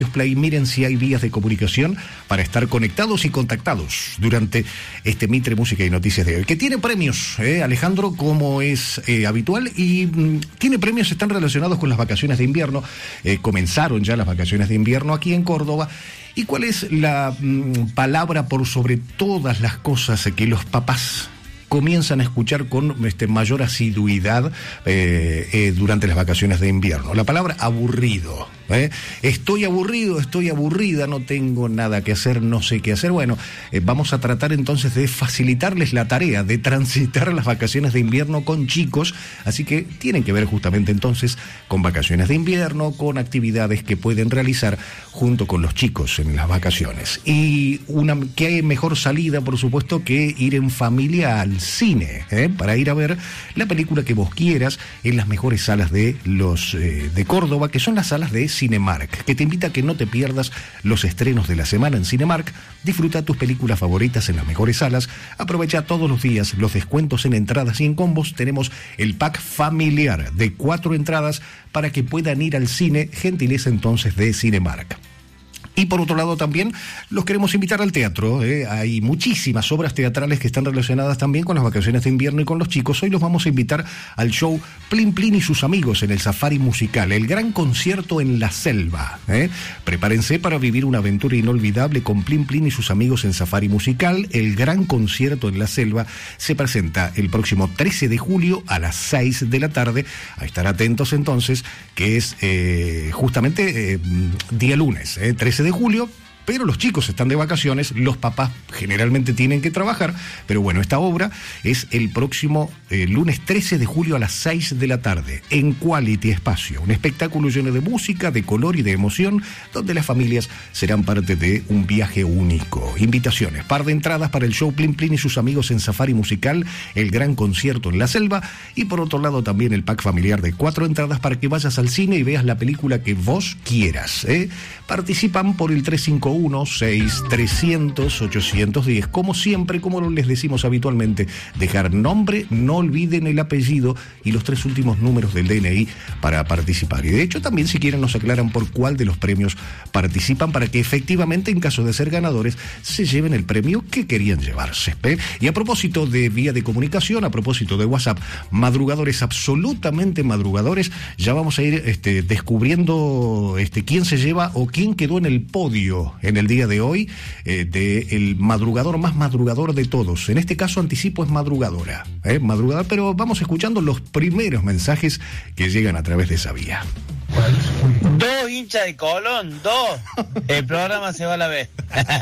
Play, miren si hay vías de comunicación para estar conectados y contactados durante este Mitre Música y Noticias de hoy, que tiene premios, Alejandro, como es habitual, y tiene premios, están relacionados con las vacaciones de invierno. Comenzaron ya las vacaciones de invierno aquí en Córdoba. ¿Y cuál es la palabra por sobre todas las cosas que los papás comienzan a escuchar con mayor asiduidad durante las vacaciones de invierno? La palabra aburrido. Estoy aburrido, estoy aburrida, no tengo nada que hacer, no sé qué hacer. Bueno, vamos a tratar entonces de facilitarles la tarea de transitar las vacaciones de invierno con chicos, así que tienen que ver justamente entonces con vacaciones de invierno, con actividades que pueden realizar junto con los chicos en las vacaciones. Y que hay mejor salida, por supuesto, que ir en familia al cine, para ir a ver la película que vos quieras en las mejores salas de Córdoba, que son las salas de Cinemark, que te invita a que no te pierdas los estrenos de la semana en Cinemark. Disfruta tus películas favoritas en las mejores salas. Aprovecha todos los días los descuentos en entradas y en combos. Tenemos el pack familiar de 4 entradas para que puedan ir al cine, gentileza entonces de Cinemark. Y por otro lado también los queremos invitar al teatro. Hay muchísimas obras teatrales que están relacionadas también con las vacaciones de invierno y con los chicos. Hoy los vamos a invitar al show Plin Plin y sus amigos en el Safari Musical, el gran concierto en la selva. Prepárense para vivir una aventura inolvidable con Plin Plin y sus amigos en Safari Musical. El gran concierto en la selva se presenta el próximo 13 de julio a las 6 de la tarde. A estar atentos entonces, que es justamente día lunes, 13 de julio, pero los chicos están de vacaciones, los papás generalmente tienen que trabajar, pero bueno, esta obra es el próximo lunes 13 de julio a las 6 de la tarde, en Quality Espacio, un espectáculo lleno de música, de color y de emoción, donde las familias serán parte de un viaje único. Invitaciones, par de entradas para el show Plin Plin y sus amigos en Safari Musical, el gran concierto en la selva, y por otro lado también el pack familiar de 4 entradas para que vayas al cine y veas la película que vos quieras. Participan por el 351-6300-810. Como siempre, como les decimos habitualmente, dejar nombre, no olviden el apellido y los 3 últimos números del DNI para participar. Y de hecho también, si quieren, nos aclaran por cuál de los premios participan para que efectivamente, en caso de ser ganadores, se lleven el premio que querían llevarse. Y a propósito de vía de comunicación, a propósito de WhatsApp, madrugadores, absolutamente madrugadores, ya vamos a ir descubriendo quién se lleva o quién quedó en el podio en el día de hoy, del madrugador más madrugador de todos. En este caso, anticipo, es madrugadora, pero vamos escuchando los primeros mensajes que llegan a través de esa vía. 2 hinchas de Colón, 2. El programa se va a la vez.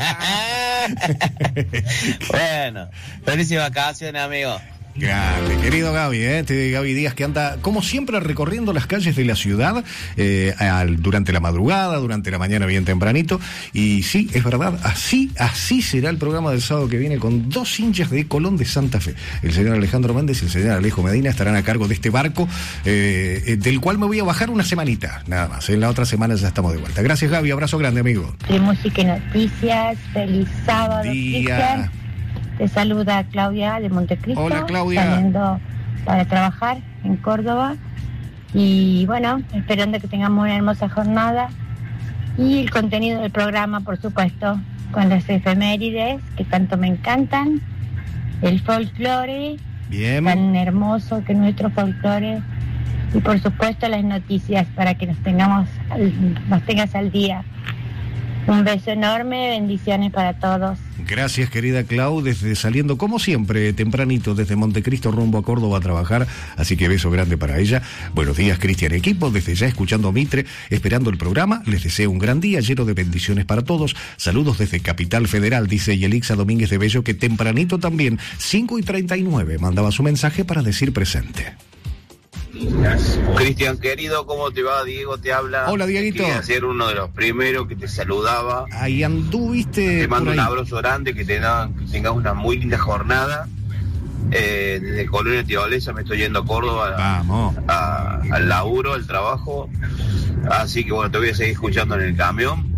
Bueno, felices vacaciones, amigo. Grande, querido Gaby, Gaby Díaz, que anda como siempre recorriendo las calles de la ciudad durante la madrugada, durante la mañana bien tempranito. Y sí, es verdad, así será el programa del sábado que viene, con 2 hinchas de Colón de Santa Fe. El señor Alejandro Méndez y el señor Alejo Medina estarán a cargo de este barco, del cual me voy a bajar una semanita, nada más. En la otra semana ya estamos de vuelta. Gracias, Gaby, abrazo grande, amigo. De Música y Noticias, feliz sábado, Día. Te saluda Claudia de Montecristo. Hola, Claudia. Saliendo para trabajar en Córdoba. Y bueno, esperando que tengamos una hermosa jornada. Y el contenido del programa, por supuesto, con las efemérides, que tanto me encantan. El folclore, bien, tan hermoso que nuestro folclore. Y por supuesto las noticias, para que nos tengas al día. Un beso enorme, bendiciones para todos. Gracias, querida Clau, desde saliendo como siempre tempranito desde Montecristo rumbo a Córdoba a trabajar, así que beso grande para ella. Buenos días, Cristian, equipo, desde ya escuchando Mitre, esperando el programa. Les deseo un gran día lleno de bendiciones para todos. Saludos desde Capital Federal, dice Yelixa Domínguez de Bello, que tempranito también, 5:39, mandaba su mensaje para decir presente. Cristian, querido, ¿cómo te va? Diego te habla. Hola, Dieguito. Quería ser uno de los primeros que te saludaba. Ahí anduviste. Te mando un abrazo grande, que tengas una muy linda jornada. Desde Colonia Tirolesa me estoy yendo a Córdoba. Vamos. Al laburo, al trabajo. Así que bueno, te voy a seguir escuchando en el camión.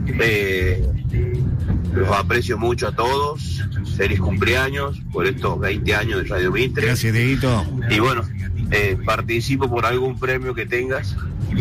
Los aprecio mucho a todos. Feliz cumpleaños por estos 20 años de Radio Mitre. Gracias, Dieguito. Y bueno, participo por algún premio que tengas.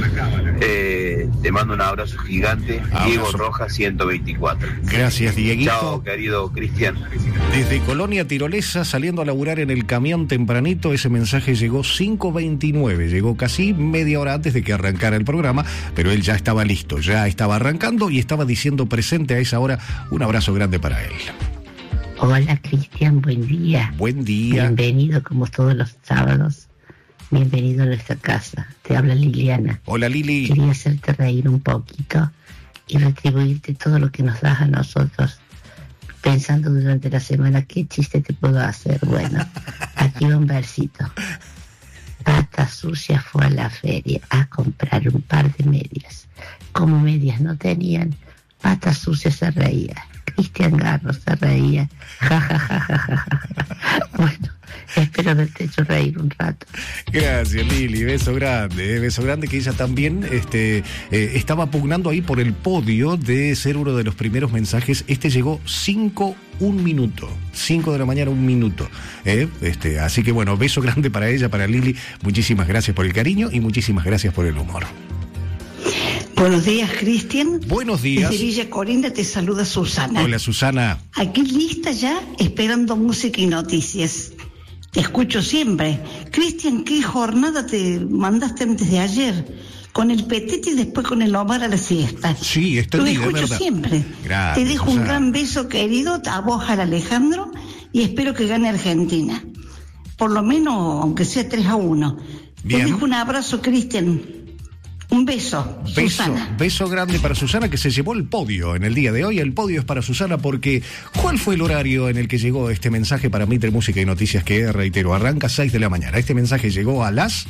Te mando un abrazo gigante. Diego Rojas 124. Gracias, Dieguito. Chao, querido Cristian. Desde Colonia Tirolesa, saliendo a laburar en el camión tempranito, ese mensaje llegó 5:29, llegó casi media hora antes de que arrancara el programa, pero él ya estaba listo, ya estaba arrancando y estaba diciendo presente a esa hora. Un abrazo grande para él. Hola, Cristian, buen día. Buen día. Bienvenido como todos los sábados. Bienvenido a nuestra casa. Te habla Liliana. Hola, Lili. Quería hacerte reír un poquito y retribuirte todo lo que nos das a nosotros, pensando durante la semana qué chiste te puedo hacer. Bueno, aquí va un versito. Pata sucia fue a la feria a comprar un par de medias. Como medias no tenían, Pata sucia se reía. Cristian Garro se reía. Ja, ja, ja, ja, ja, ja. Bueno, espero haberte hecho reír un rato. Gracias, Lili, beso grande, que ella también estaba pugnando ahí por el podio de ser uno de los primeros mensajes. Llegó 5 de la mañana, 1 minuto. Así que bueno, beso grande para ella, para Lili. Muchísimas gracias por el cariño y muchísimas gracias por el humor. Buenos días, Cristian. Buenos días. Desde Villa Corinda te saluda Susana. Hola, Susana. Aquí lista ya, esperando música y noticias. Te escucho siempre. Cristian, ¿qué jornada te mandaste antes de ayer? Con el petete y después con el Omar a la siesta. Sí, estoy bien, Lo escucho verdad. siempre. Gracias, te dejo Susana. un gran beso, querido, a vos, al Alejandro, y espero que gane Argentina. Por lo menos, aunque sea 3-1. Bien. Te dejo un abrazo, Cristian. Un beso, Susana. Beso grande para Susana, que se llevó el podio en el día de hoy. El podio es para Susana porque ¿cuál fue el horario en el que llegó este mensaje para Mitre Música y Noticias? Que, reitero, arranca 6 de la mañana. Este mensaje llegó a las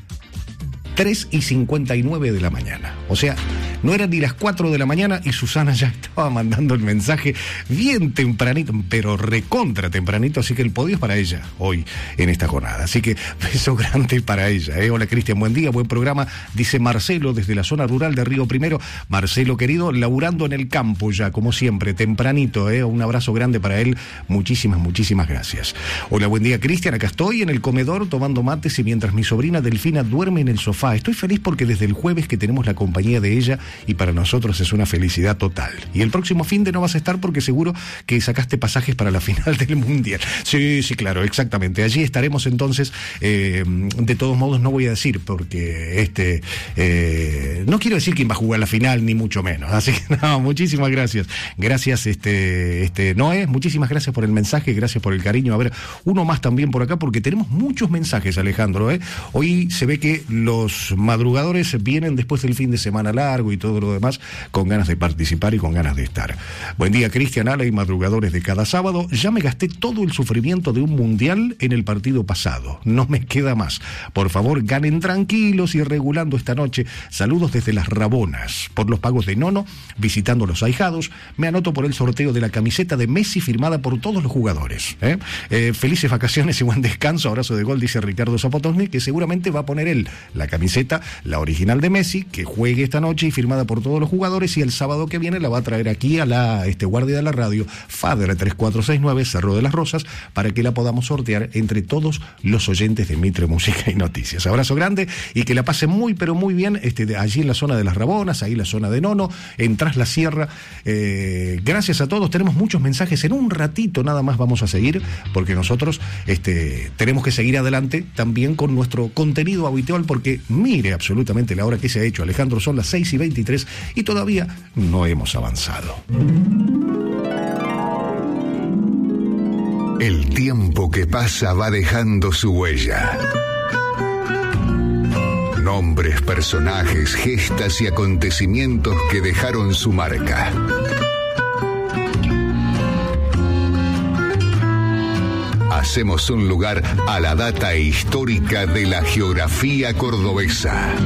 3:59 de la mañana. O sea, no eran ni las 4 de la mañana y Susana ya estaba mandando el mensaje bien tempranito, pero recontra tempranito, así que el podio es para ella hoy en esta jornada. Así que beso grande para ella. Hola, Cristian, buen día, buen programa, dice Marcelo desde la zona rural de Río Primero. Marcelo, querido, laburando en el campo ya, como siempre, tempranito. Un abrazo grande para él. Muchísimas gracias. Hola, buen día, Cristian, acá estoy en el comedor tomando mates y mientras mi sobrina Delfina duerme en el sofá. Estoy feliz porque desde el jueves que tenemos la compañía de ella y para nosotros es una felicidad total. Y el próximo fin de no vas a estar porque seguro que sacaste pasajes para la final del Mundial. Sí, claro, exactamente. Allí estaremos entonces. De todos modos no voy a decir porque no quiero decir quién va a jugar la final ni mucho menos. Así que no, muchísimas gracias. Gracias, Noé, muchísimas gracias por el mensaje, gracias por el cariño. A ver, uno más también por acá porque tenemos muchos mensajes, Alejandro. Hoy se ve que los madrugadores vienen después del fin de semana largo y todo lo demás con ganas de participar y con ganas de estar. Buen día, Cristian, Ala y madrugadores de cada sábado. Ya me gasté todo el sufrimiento de un mundial en el partido pasado. No me queda más. Por favor, ganen tranquilos y regulando esta noche. Saludos desde Las Rabonas. Por los pagos de Nono, visitando los ahijados, me anoto por el sorteo de la camiseta de Messi firmada por todos los jugadores. Felices vacaciones y buen descanso. Abrazo de gol, dice Ricardo Zapotosny, que seguramente va a poner él la camiseta, la original de Messi, que juegue esta noche y firmada por todos los jugadores, y el sábado que viene la va a traer aquí a la guardia de la radio, Fader 3469, Cerro de las Rosas, para que la podamos sortear entre todos los oyentes de Mitre Música y Noticias. Abrazo grande y que la pasen muy, pero muy bien allí en la zona de Las Rabonas, ahí la zona de Nono, en Tras la Sierra. Gracias a todos, tenemos muchos mensajes. En un ratito nada más vamos a seguir, porque nosotros tenemos que seguir adelante también con nuestro contenido habitual, porque mire absolutamente la hora que se ha hecho, Alejandro, son las 6:23 y todavía no hemos avanzado. El tiempo que pasa va dejando su huella. Nombres, personajes, gestas y acontecimientos que dejaron su marca. Hacemos un lugar a la data histórica de la geografía cordobesa.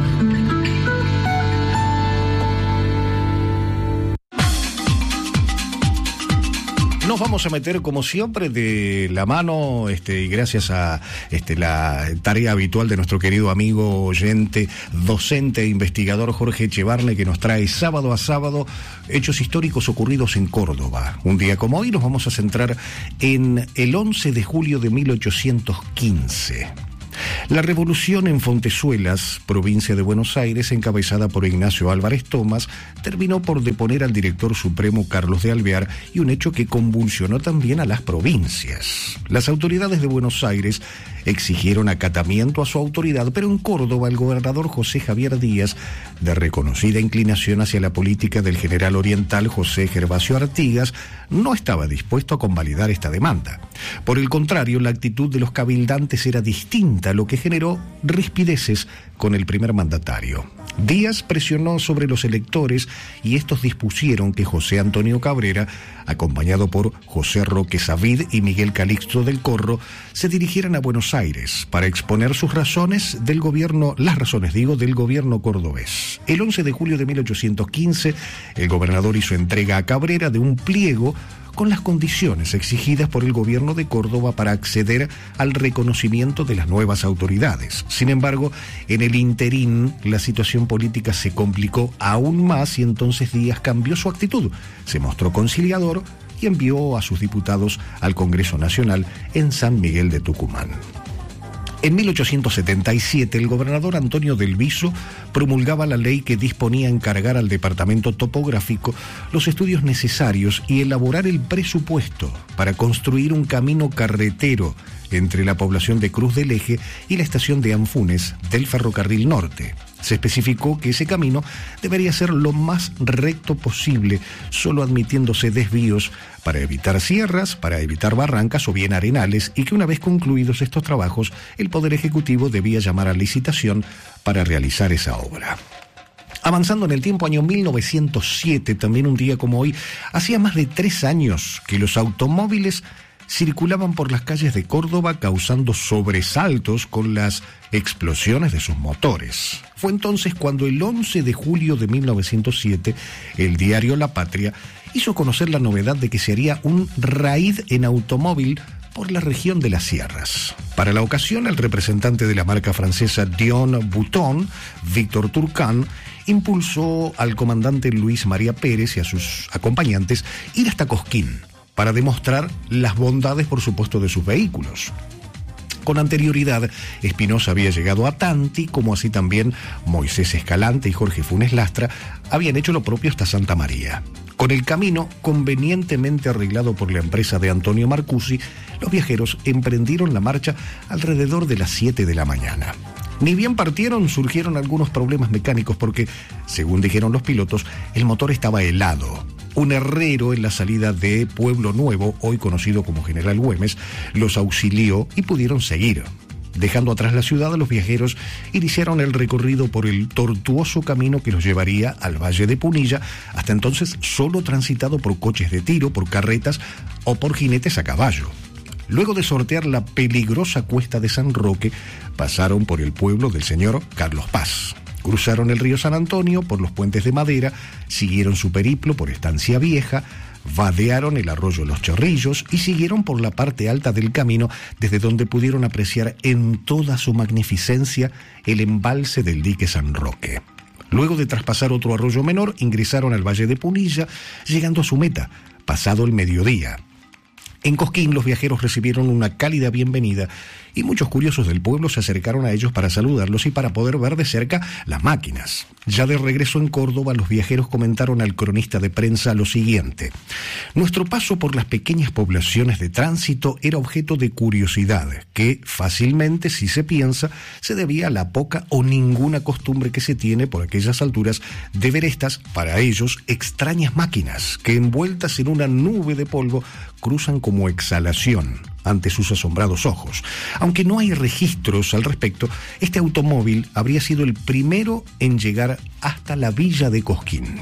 Nos vamos a meter, como siempre, de la mano, y gracias a la tarea habitual de nuestro querido amigo, oyente, docente e investigador Jorge Echevarne, que nos trae sábado a sábado hechos históricos ocurridos en Córdoba. Un día como hoy nos vamos a centrar en el 11 de julio de 1815. La revolución en Fontezuelas, provincia de Buenos Aires, encabezada por Ignacio Álvarez Thomas, terminó por deponer al director supremo Carlos de Alvear, y un hecho que convulsionó también a las provincias. Las autoridades de Buenos Aires exigieron acatamiento a su autoridad, pero en Córdoba el gobernador José Javier Díaz, de reconocida inclinación hacia la política del general oriental José Gervasio Artigas, no estaba dispuesto a convalidar esta demanda. Por el contrario, la actitud de los cabildantes era distinta, lo que generó rispideces con el primer mandatario. Díaz presionó sobre los electores y estos dispusieron que José Antonio Cabrera, acompañado por José Roque Savid y Miguel Calixto del Corro, se dirigieran a Buenos Aires para exponer sus razones del gobierno, del gobierno cordobés. El 11 de julio de 1815, el gobernador hizo entrega a Cabrera de un pliego con las condiciones exigidas por el gobierno de Córdoba para acceder al reconocimiento de las nuevas autoridades. Sin embargo, en el interín, la situación política se complicó aún más y entonces Díaz cambió su actitud, se mostró conciliador y envió a sus diputados al Congreso Nacional en San Miguel de Tucumán. En 1877, el gobernador Antonio del Viso promulgaba la ley que disponía encargar al Departamento Topográfico los estudios necesarios y elaborar el presupuesto para construir un camino carretero entre la población de Cruz del Eje y la estación de Anfunes del Ferrocarril Norte. Se especificó que ese camino debería ser lo más recto posible, solo admitiéndose desvíos para evitar sierras, para evitar barrancas o bien arenales, y que una vez concluidos estos trabajos, el Poder Ejecutivo debía llamar a licitación para realizar esa obra. Avanzando en el tiempo, año 1907, también un día como hoy, hacía más de 3 años que los automóviles circulaban por las calles de Córdoba causando sobresaltos con las explosiones de sus motores. Fue entonces cuando el 11 de julio de 1907, el diario La Patria hizo conocer la novedad de que se haría un raid en automóvil por la región de las sierras. Para la ocasión, el representante de la marca francesa Dion Bouton, Víctor Turcan, impulsó al comandante Luis María Pérez y a sus acompañantes ir hasta Cosquín para demostrar las bondades, por supuesto, de sus vehículos. Con anterioridad, Espinosa había llegado a Tanti, como así también Moisés Escalante y Jorge Funes Lastra habían hecho lo propio hasta Santa María. Con el camino convenientemente arreglado por la empresa de Antonio Marcusi, los viajeros emprendieron la marcha alrededor de las 7 de la mañana. Ni bien partieron, surgieron algunos problemas mecánicos porque, según dijeron los pilotos, el motor estaba helado. Un herrero en la salida de Pueblo Nuevo, hoy conocido como General Güemes, los auxilió y pudieron seguir. Dejando atrás la ciudad, los viajeros iniciaron el recorrido por el tortuoso camino que los llevaría al Valle de Punilla, hasta entonces solo transitado por coches de tiro, por carretas o por jinetes a caballo. Luego de sortear la peligrosa cuesta de San Roque, pasaron por el pueblo del señor Carlos Paz. Cruzaron el río San Antonio por los puentes de madera, siguieron su periplo por Estancia Vieja, vadearon el arroyo Los Chorrillos y siguieron por la parte alta del camino, desde donde pudieron apreciar en toda su magnificencia el embalse del dique San Roque. Luego de traspasar otro arroyo menor, ingresaron al Valle de Punilla, llegando a su meta, pasado el mediodía. En Cosquín, los viajeros recibieron una cálida bienvenida y muchos curiosos del pueblo se acercaron a ellos para saludarlos y para poder ver de cerca las máquinas. Ya de regreso en Córdoba, los viajeros comentaron al cronista de prensa lo siguiente: nuestro paso por las pequeñas poblaciones de tránsito era objeto de curiosidad, que fácilmente, si se piensa, se debía a la poca o ninguna costumbre que se tiene por aquellas alturas de ver estas, para ellos, extrañas máquinas que, envueltas en una nube de polvo, cruzan como exhalación ante sus asombrados ojos. Aunque no hay registros al respecto, este automóvil habría sido el primero en llegar hasta la villa de Cosquín.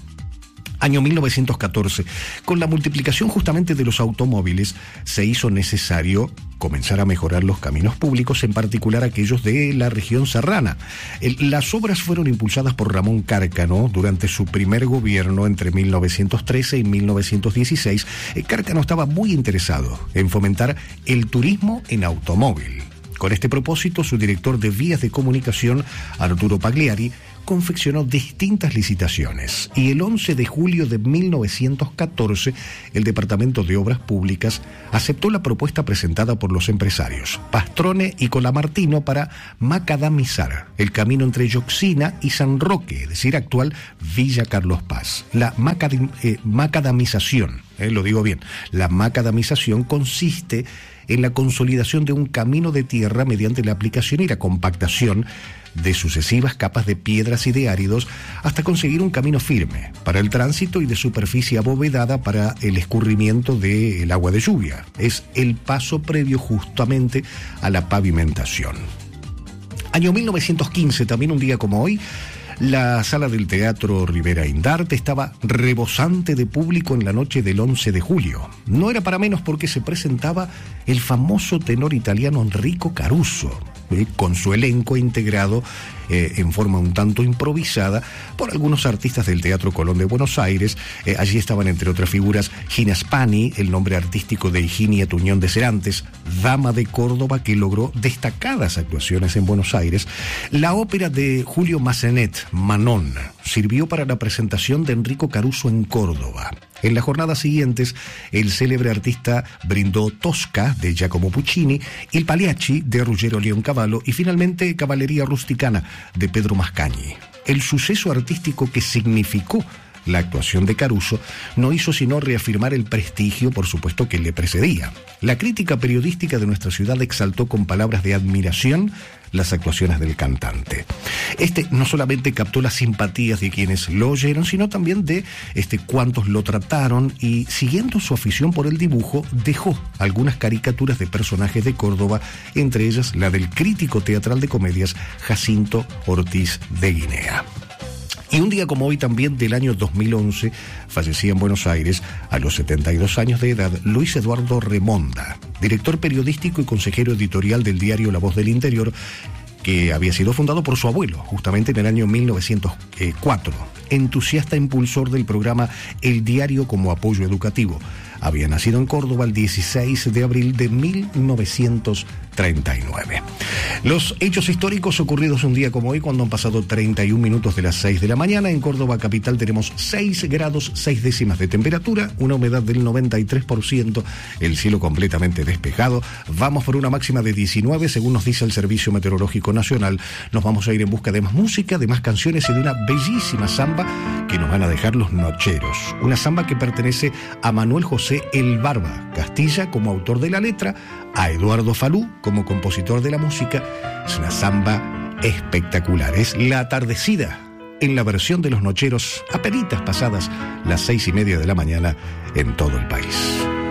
Año 1914, con la multiplicación justamente de los automóviles, se hizo necesario comenzar a mejorar los caminos públicos, en particular aquellos de la región serrana. Las obras fueron impulsadas por Ramón Cárcano durante su primer gobierno entre 1913 y 1916. Cárcano estaba muy interesado en fomentar el turismo en automóvil. Con este propósito, su director de vías de comunicación, Arturo Pagliari, confeccionó distintas licitaciones y el 11 de julio de 1914 el Departamento de Obras Públicas aceptó la propuesta presentada por los empresarios Pastrone y Colamartino para macadamizar el camino entre Yoxina y San Roque, es decir, actual Villa Carlos Paz. La macadamización, lo digo bien, la macadamización consiste en la consolidación de un camino de tierra mediante la aplicación y la compactación de sucesivas capas de piedras y de áridos hasta conseguir un camino firme para el tránsito y de superficie abovedada para el escurrimiento del agua de lluvia. Es el paso previo justamente a la pavimentación. Año 1915, también un día como hoy, la sala del Teatro Rivera Indarte estaba rebosante de público en la noche del 11 de julio. No era para menos porque se presentaba el famoso tenor italiano Enrico Caruso, con su elenco integrado en forma un tanto improvisada por algunos artistas del Teatro Colón de Buenos Aires. Allí estaban, entre otras figuras, Gina Spani, el nombre artístico de Higinia Tuñón de Serantes, dama de Córdoba que logró destacadas actuaciones en Buenos Aires. La ópera de Julio Massenet, Manon, sirvió para la presentación de Enrico Caruso en Córdoba. En las jornadas siguientes, el célebre artista brindó Tosca, de Giacomo Puccini, Il Pagliacci, de Ruggero Leoncavallo, y finalmente Cavallería Rusticana, de Pedro Mascagni. El suceso artístico que significó la actuación de Caruso no hizo sino reafirmar el prestigio, por supuesto, que le precedía. La crítica periodística de nuestra ciudad exaltó con palabras de admiración las actuaciones del cantante. No solamente captó las simpatías de quienes lo oyeron, sino también de cuantos lo trataron, y siguiendo su afición por el dibujo, dejó algunas caricaturas de personajes de Córdoba, entre ellas la del crítico teatral de comedias Jacinto Ortiz de Guinea. Y un día como hoy también del año 2011 fallecía en Buenos Aires a los 72 años de edad Luis Eduardo Remonda, director periodístico y consejero editorial del diario La Voz del Interior, que había sido fundado por su abuelo justamente en el año 1904, entusiasta impulsor del programa El Diario como apoyo educativo. Había nacido en Córdoba el 16 de abril de 1939. Los hechos históricos ocurridos un día como hoy, cuando han pasado 31 minutos de las 6 de la mañana. En Córdoba capital tenemos 6 grados 6 décimas de temperatura, una humedad del 93%, el cielo completamente despejado. Vamos por una máxima de 19, según nos dice el Servicio Meteorológico Nacional. Nos vamos a ir en busca de más música, de más canciones y de una bellísima samba que nos van a dejar los Nocheros. Una samba que pertenece a Manuel José El Barba Castilla como autor de la letra, a Eduardo Falú como compositor de la música. Es una samba espectacular. Es La Atardecida, en la versión de los Nocheros, apenitas pasadas las 6:30 de la mañana en todo el país.